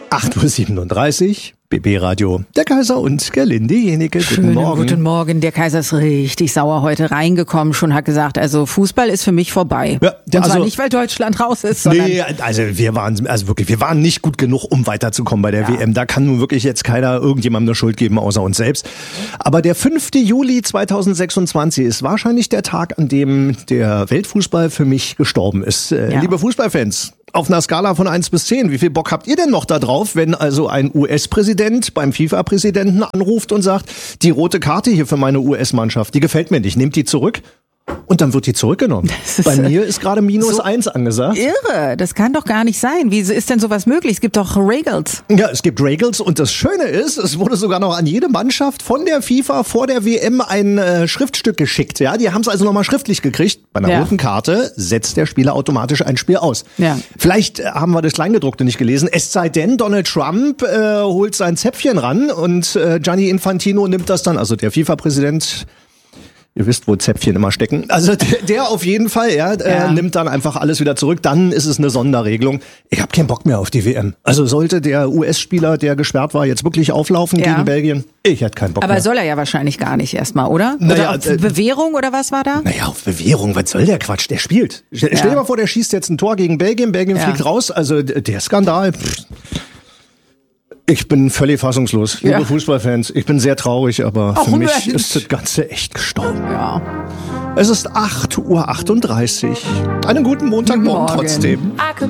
8:37 Uhr, BB Radio, der Kaiser und Gerlinde Jenike. Guten Morgen. Guten Morgen. Der Kaiser ist richtig sauer heute reingekommen, schon hat gesagt, also Fußball ist für mich vorbei. Ja, und zwar nicht, weil Deutschland raus ist, sondern... Nee, also wir waren nicht gut genug, um weiterzukommen bei der WM. Da kann nun wirklich jetzt keiner irgendjemandem eine Schuld geben, außer uns selbst. Aber der 5. Juli 2026 ist wahrscheinlich der Tag, an dem der Weltfußball für mich gestorben ist. Liebe Fußballfans, auf einer Skala von 1 bis 10, wie viel Bock habt ihr denn noch da drauf, wenn also ein US-Präsident beim FIFA-Präsidenten anruft und sagt, die rote Karte hier für meine US-Mannschaft, die gefällt mir nicht, nehmt die zurück? Und dann wird die zurückgenommen. Bei mir ist gerade -1 angesagt. Irre, das kann doch gar nicht sein. Wie ist denn sowas möglich? Es gibt doch Regels. Ja, es gibt Regels und das Schöne ist, es wurde sogar noch an jede Mannschaft von der FIFA vor der WM ein Schriftstück geschickt. Ja, die haben es also nochmal schriftlich gekriegt. Bei einer roten Karte setzt der Spieler automatisch ein Spiel aus. Ja. Vielleicht haben wir das Kleingedruckte nicht gelesen. Es sei denn, Donald Trump holt sein Zäpfchen ran und Gianni Infantino nimmt das dann, also der FIFA-Präsident... Ihr wisst, wo Zäpfchen immer stecken. Also der auf jeden Fall, nimmt dann einfach alles wieder zurück. Dann ist es eine Sonderregelung. Ich habe keinen Bock mehr auf die WM. Also sollte der US-Spieler, der gesperrt war, jetzt wirklich auflaufen gegen Belgien? Ich hätte keinen Bock mehr. Aber soll er ja wahrscheinlich gar nicht erstmal, oder? Naja, oder auf Bewährung oder was war da? Naja, auf Bewährung, was soll der Quatsch? Der spielt. Stell dir mal vor, der schießt jetzt ein Tor gegen Belgien. Belgien fliegt raus. Also der Skandal... Ich bin völlig fassungslos, liebe Fußballfans. Ich bin sehr traurig, aber für mich ist das Ganze echt gestorben. Ja. Es ist 8:38 Uhr. Einen guten Montagmorgen trotzdem.